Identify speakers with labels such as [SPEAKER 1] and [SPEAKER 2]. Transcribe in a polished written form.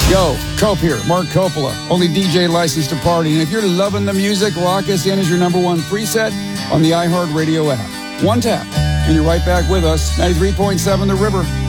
[SPEAKER 1] Yo, Cope here, Mark Coppola, only DJ licensed to party. And if you're loving the music, lock us in as your number one preset on the iHeartRadio app. One tap, and you're right back with us. 93.7 The River.